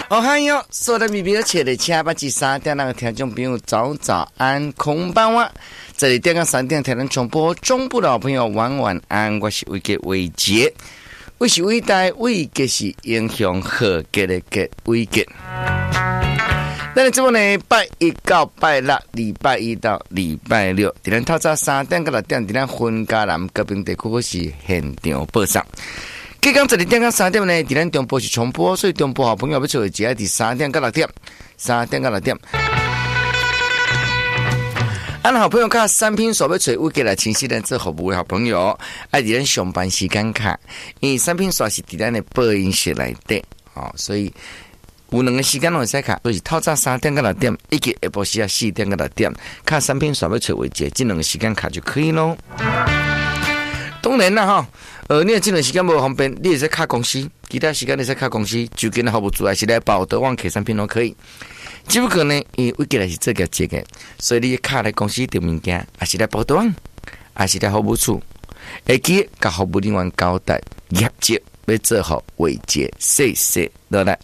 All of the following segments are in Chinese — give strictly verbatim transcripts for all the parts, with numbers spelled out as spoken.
哦嗨哟，所有的米表切的七八七三点那个听众朋友早早安，空班哇！这里电个三点台能重播，中部的好朋友晚晚安，我是伟杰伟杰，我是伟大伟杰是英雄贺杰的杰伟杰。那你这么呢？拜一到拜六，礼拜一到礼拜六，伫咱透早三点到六点，伫咱分家南高屏地区是现场播送。今天这里点到三点呢，伫咱中部是重播，所以中部好朋友要做的只要伫三点到六点，三点到六点。俺好朋友看三拼所要找我给来清晰人做服务的好朋友，爱伫咱上班时间卡，因为三拼所是伫咱的播音室内底，哦，所以。有两个时间拢会使卡，所以透早三点到六点，以及下晡时啊四点到六点，卡三篇刷要找位置，这两个时间卡就可以咯。当然啦哈，呃，你这两个时间无方便，你也是卡公司，其他时间你是卡公司，就跟服务组还是来报德旺客三篇都可以。只不过呢，因为我过来是这个节个，所以你卡来公司订物件，还是来报德旺，还是来服务处，会记甲服务人员交代业绩。要做好伟杰，谢谢落来。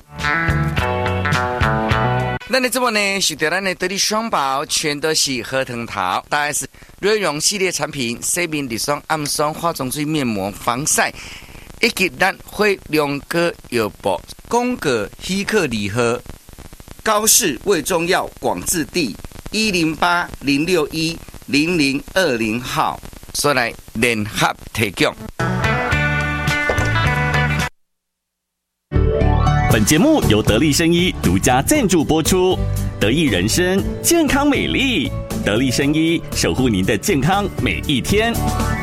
那你这么呢？是对咱的得力双宝，全都是核桃桃，大概是瑞容系列产品，洗面乳霜、暗霜、化妆水、面膜、防晒，以及咱会两个药包，宫格希克礼盒，高市卫中药广治地一零八零六一零零二零号，所来联合提供。 本节目由得力生医独家赞助播出，得益人生健康美丽，得力生医守护您的健康每一天。